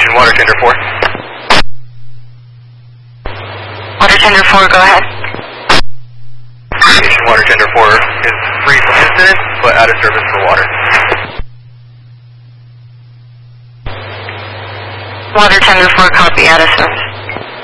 Station Water Tender 4. Water Tender 4, go ahead. Station Water Tender 4 is free from incident, but out of service for water. Water Tender 4, copy, out of service.